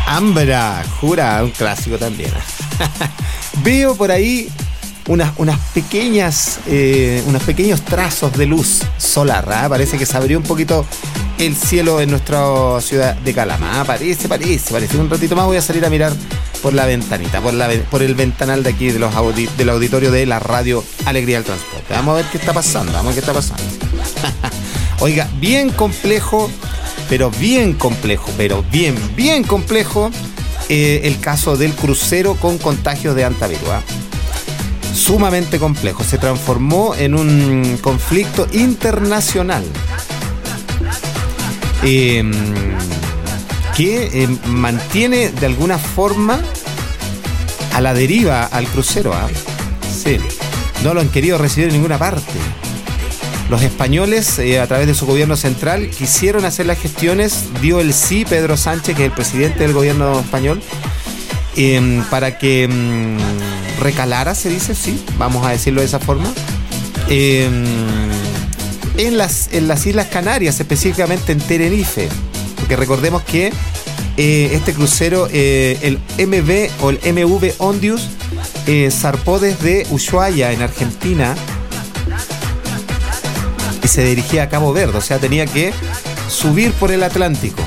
Ambra, jura, un clásico también. Veo por ahí unos pequeños trazos de luz solar, ¿eh? Parece que se abrió un poquito el cielo en nuestra ciudad de Calama. Parece. Un ratito más voy a salir a mirar por la ventanita, por el ventanal de aquí del auditorio de la radio Alegría del Transporte. Vamos a ver qué está pasando. Oiga, bien complejo, bien complejo el caso del crucero con contagios de hantavirus, ¿eh? Sumamente complejo. Se transformó en un conflicto internacional que mantiene de alguna forma a la deriva al crucero, ¿eh? Sí, no lo han querido recibir en ninguna parte. Los españoles, a través de su gobierno central, quisieron hacer las gestiones, dio el sí Pedro Sánchez, que es el presidente del gobierno español, para que recalara, se dice, sí, vamos a decirlo de esa forma, en las Islas Canarias, específicamente en Tenerife, porque recordemos que este crucero, el MV o el MV Ondius, zarpó desde Ushuaia, en Argentina, y se dirigía a Cabo Verde, o sea, tenía que subir por el Atlántico,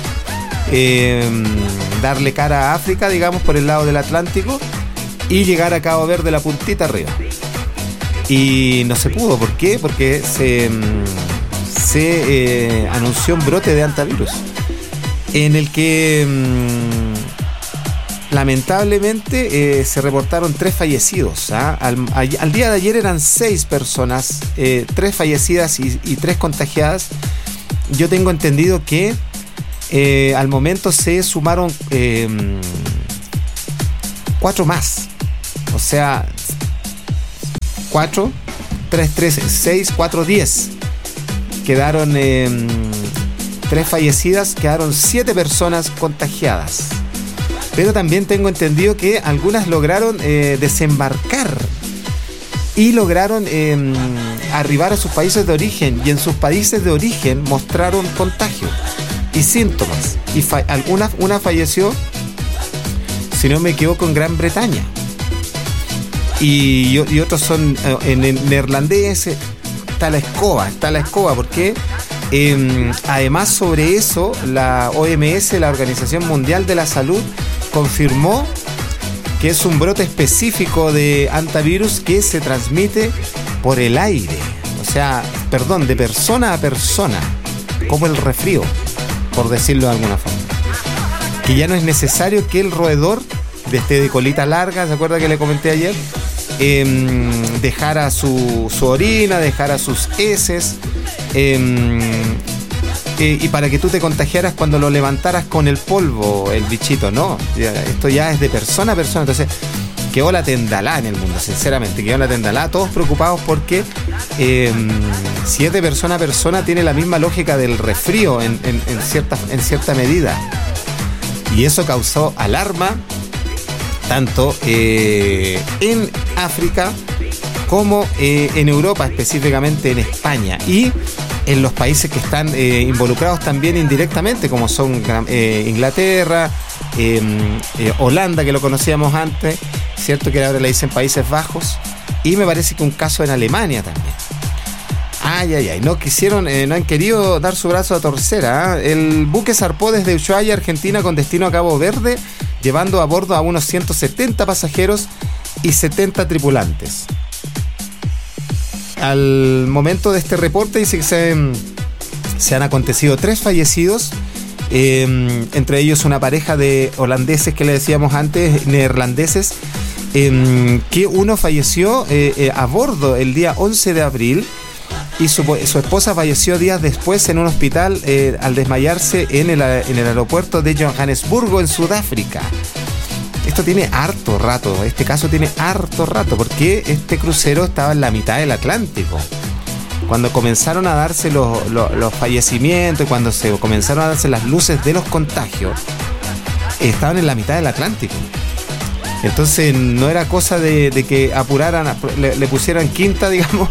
darle cara a África, digamos, por el lado del Atlántico, y llegar a Cabo Verde, la puntita arriba. Y no se pudo. ¿Por qué? Porque se anunció un brote de hantavirus, en el que lamentablemente se reportaron 3 fallecidos, ¿eh? Al día de ayer eran 6 personas, 3 fallecidas y 3 contagiadas. Yo tengo entendido que al momento se sumaron 4 más. O sea, 4, 3, 6, 4, 10. Quedaron 3 fallecidas, quedaron 7 personas contagiadas. Pero también tengo entendido que algunas lograron desembarcar y lograron arribar a sus países de origen, y en sus países de origen mostraron contagio y síntomas. Y una falleció, si no me equivoco, en Gran Bretaña. Y otros son en neerlandés. Está la escoba, porque además sobre eso la OMS, la Organización Mundial de la Salud, confirmó que es un brote específico de hantavirus que se transmite por el aire, o sea, de persona a persona, como el resfrío, por decirlo de alguna forma. Que ya no es necesario que el roedor de colita larga, ¿se acuerda que le comenté ayer? Dejara su orina, dejara sus heces, y para que tú te contagiaras cuando lo levantaras con el polvo, el bichito, no. Esto ya es de persona a persona. Entonces, quedó la tendalá en el mundo, sinceramente, quedó la tendalá. Todos preocupados porque si es de persona a persona, tiene la misma lógica del resfrío en cierta medida. Y eso causó alarma, tanto en África como en Europa, específicamente en España, y en los países que están involucrados también indirectamente, como son Inglaterra, Holanda, que lo conocíamos antes, cierto que ahora le dicen Países Bajos, y me parece que un caso en Alemania también. No han querido dar su brazo a torcer, ¿eh? El buque zarpó desde Ushuaia, Argentina, con destino a Cabo Verde, llevando a bordo a unos 170 pasajeros y 70 tripulantes. Al momento de este reporte dice que se han acontecido 3 fallecidos, entre ellos una pareja de holandeses que le decíamos antes, neerlandeses, que uno falleció a bordo el día 11 de abril y su esposa falleció días después en un hospital al desmayarse en el aeropuerto de Johannesburgo, en Sudáfrica. Esto tiene harto rato, este caso tiene harto rato, porque este crucero estaba en la mitad del Atlántico. Cuando comenzaron a darse los fallecimientos, cuando se comenzaron a darse las luces de los contagios, estaban en la mitad del Atlántico. Entonces no era cosa de que apuraran, le pusieran quinta, digamos,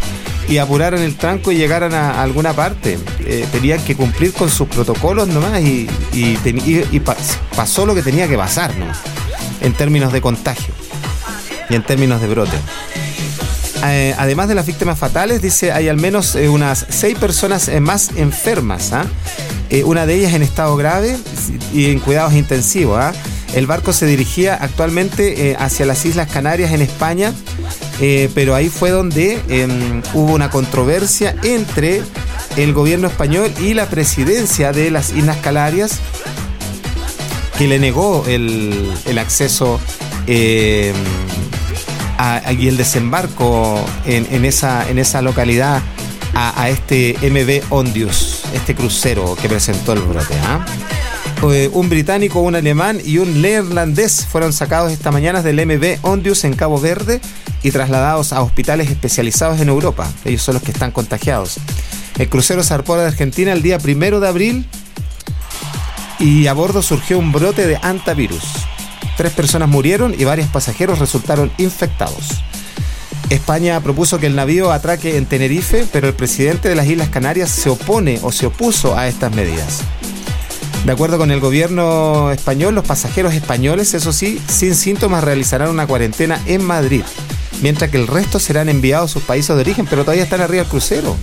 y apuraran el tranco y llegaran a alguna parte. Tenían que cumplir con sus protocolos nomás y pasó lo que tenía que pasar, ¿no? En términos de contagio y en términos de brote. Además de las víctimas fatales, dice, hay al menos unas 6 personas más enfermas, una de ellas en estado grave y en cuidados intensivos. El barco se dirigía actualmente hacia las Islas Canarias en España, pero ahí fue donde hubo una controversia entre el gobierno español y la presidencia de las Islas Canarias, que le negó el acceso y el desembarco en esa localidad a este MV Ondius, este crucero que presentó el brote. Un británico, un alemán y un neerlandés fueron sacados esta mañana del MV Ondius en Cabo Verde y trasladados a hospitales especializados en Europa. Ellos son los que están contagiados. El crucero zarpó de Argentina el día 1 de abril y a bordo surgió un brote de hantavirus. 3 personas murieron y varios pasajeros resultaron infectados. España propuso que el navío atraque en Tenerife, pero el presidente de las Islas Canarias se opuso a estas medidas. De acuerdo con el gobierno español, los pasajeros españoles, eso sí, sin síntomas realizarán una cuarentena en Madrid, mientras que el resto serán enviados a sus países de origen, pero todavía están arriba del crucero.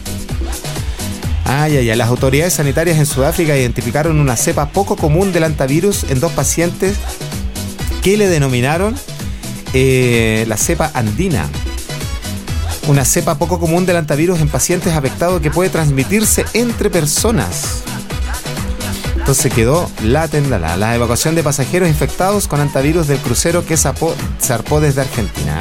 Las autoridades sanitarias en Sudáfrica identificaron una cepa poco común del hantavirus en 2 pacientes que le denominaron la cepa andina. Una cepa poco común del hantavirus en pacientes afectados que puede transmitirse entre personas. Entonces quedó la tendala. La evacuación de pasajeros infectados con hantavirus del crucero que zarpó desde Argentina.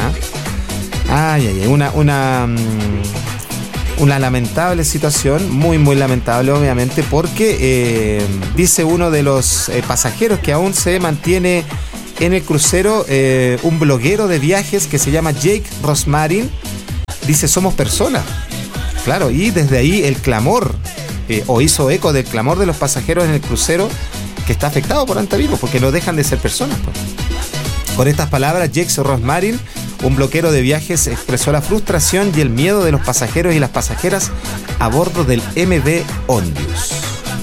Una lamentable situación, muy muy lamentable obviamente, porque dice uno de los pasajeros que aún se mantiene en el crucero, un bloguero de viajes que se llama Jake Rosmarin, dice: somos personas. Claro, y desde ahí el clamor, o hizo eco del clamor de los pasajeros en el crucero que está afectado por hantavirus, porque no dejan de ser personas, pues. Con estas palabras, Jake Rosmarin, un bloguero de viajes, expresó la frustración y el miedo de los pasajeros y las pasajeras a bordo del MV Ondius.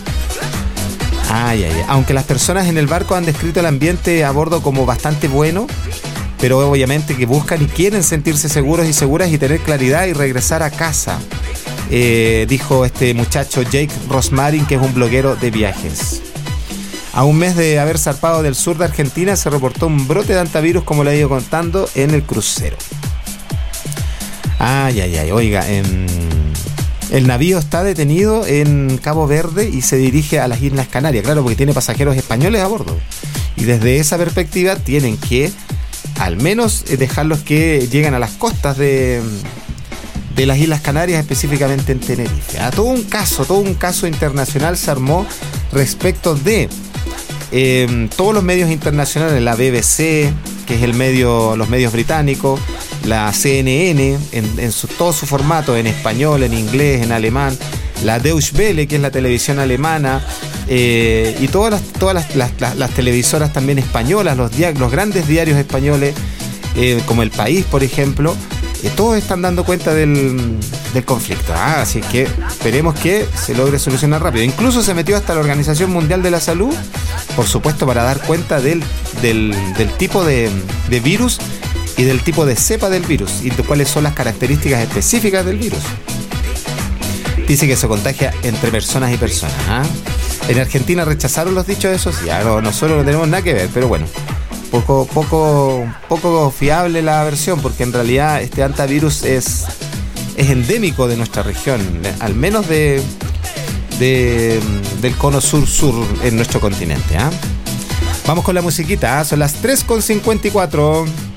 Aunque las personas en el barco han descrito el ambiente a bordo como bastante bueno, pero obviamente que buscan y quieren sentirse seguros y seguras y tener claridad y regresar a casa, dijo este muchacho Jake Rosmarin, que es un bloguero de viajes. A un mes de haber zarpado del sur de Argentina, se reportó un brote de hantavirus, como le he ido contando, en el crucero. Oiga, el navío está detenido en Cabo Verde y se dirige a las Islas Canarias, claro, porque tiene pasajeros españoles a bordo. Y desde esa perspectiva tienen que al menos dejarlos que lleguen a las costas de las Islas Canarias, específicamente en Tenerife. Todo un caso internacional se armó respecto de todos los medios internacionales, la BBC, que es los medios británicos, la CNN en todo su formato, en español, en inglés, en alemán, la Deutsche Welle, que es la televisión alemana, y todas las televisoras también españolas, los grandes diarios españoles, como El País, por ejemplo, todos están dando cuenta del conflicto. Así que esperemos que se logre solucionar rápido. Incluso se metió hasta la Organización Mundial de la Salud, por supuesto, para dar cuenta del tipo de virus y del tipo de cepa del virus y de cuáles son las características específicas del virus. Dice que se contagia entre personas y personas. En Argentina rechazaron los dichos de esos. Nosotros no tenemos nada que ver, pero bueno, poco fiable la versión, porque en realidad este hantavirus es endémico de nuestra región, al menos del cono sur en nuestro continente. Vamos con la musiquita, son las 3:54.